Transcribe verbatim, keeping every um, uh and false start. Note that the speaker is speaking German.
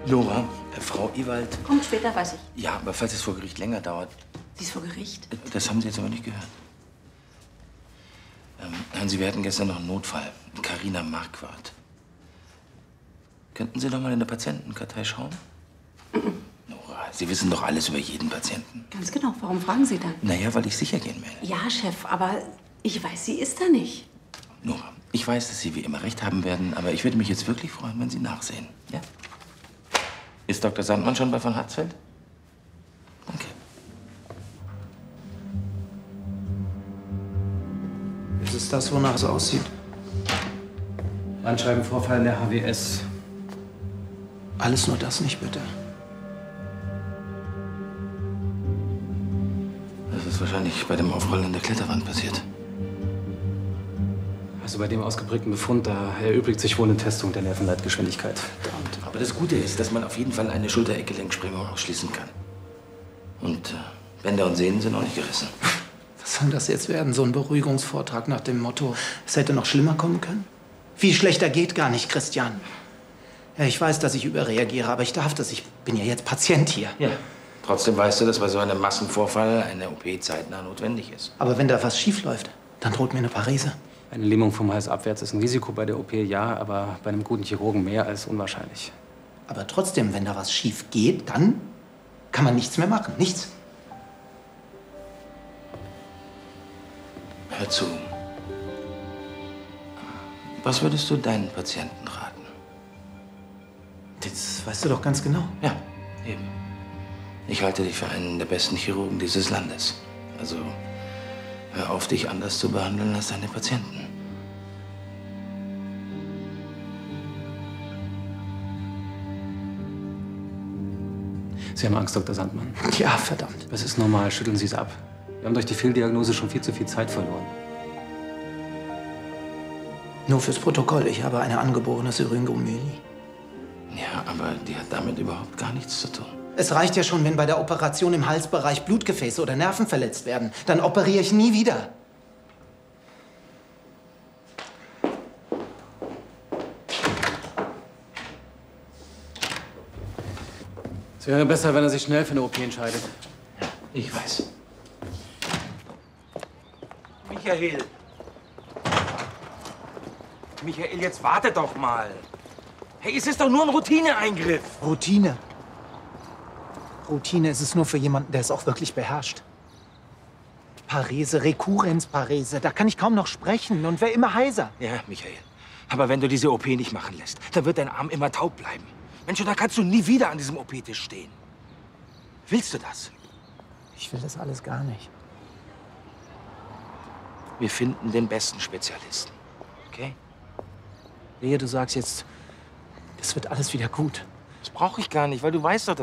Nora, äh, Frau Ewald. Kommt später, weiß ich. Ja, aber falls es vor Gericht länger dauert. Sie ist vor Gericht? Das haben Sie jetzt aber nicht gehört. Ähm, hören Sie, wir hatten gestern noch einen Notfall. Carina Marquardt. Könnten Sie doch mal in der Patientenkartei schauen? Mhm. Nora, Sie wissen doch alles über jeden Patienten. Ganz genau. Warum fragen Sie dann? Naja, weil ich sicher gehen will. Ja, Chef, aber ich weiß, sie ist da nicht. Nora, ich weiß, dass Sie wie immer recht haben werden, aber ich würde mich jetzt wirklich freuen, wenn Sie nachsehen. Ja? Ist Doktor Sandmann schon bei von Hatzfeld? Danke. Ist es das, wonach es aussieht? Bandscheibenvorfall in der H W S. Alles nur das nicht, bitte. Das ist wahrscheinlich bei dem Aufrollen in der Kletterwand passiert. Also bei dem ausgeprägten Befund, da erübrigt sich wohl eine Testung der Nervenleitgeschwindigkeit. Verdammt. Aber das Gute ist, dass man auf jeden Fall eine Schulter-Eckgelenksprengung ausschließen kann. Und äh, Bänder und Sehnen sind auch nicht gerissen. Was soll das jetzt werden? So ein Beruhigungsvortrag nach dem Motto, es hätte noch schlimmer kommen können? Viel schlechter geht gar nicht, Christian. Ja, ich weiß, dass ich überreagiere, aber ich darf das. Ich bin ja jetzt Patient hier. Ja. Trotzdem weißt du, dass bei so einem Massenvorfall eine O P zeitnah notwendig ist. Aber wenn da was schief läuft, dann droht mir eine Parese. Eine Lähmung vom Hals abwärts ist ein Risiko bei der O P, ja, aber bei einem guten Chirurgen mehr als unwahrscheinlich. Aber trotzdem, wenn da was schief geht, dann kann man nichts mehr machen. Nichts. Hör zu. Was würdest du deinen Patienten raten? Das weißt du doch ganz genau. Ja, eben. Ich halte dich für einen der besten Chirurgen dieses Landes. Also hör auf, dich anders zu behandeln als deine Patienten. Sie haben Angst, Doktor Sandmann. Ja, verdammt. Das ist normal, schütteln Sie es ab. Wir haben durch die Fehldiagnose schon viel zu viel Zeit verloren. Nur fürs Protokoll, ich habe eine angeborene Syringomyelie. Ja, aber die hat damit überhaupt gar nichts zu tun. Es reicht ja schon, wenn bei der Operation im Halsbereich Blutgefäße oder Nerven verletzt werden. Dann operiere ich nie wieder. Es wäre besser, wenn er sich schnell für eine O P entscheidet. Ja, ich weiß. Michael. Michael, jetzt warte doch mal. Hey, es ist doch nur ein Routineeingriff. Routine. Routine ist es nur für jemanden, der es auch wirklich beherrscht. Parese, Rekurrenzparese, da kann ich kaum noch sprechen und wer immer heiser. Ja, Michael. Aber wenn du diese O P nicht machen lässt, dann wird dein Arm immer taub bleiben. Mensch, und dann kannst du nie wieder an diesem O P-Tisch stehen. Willst du das? Ich will das alles gar nicht. Wir finden den besten Spezialisten. Okay? Wehe, du sagst jetzt, das wird alles wieder gut. Das brauche ich gar nicht, weil du weißt doch,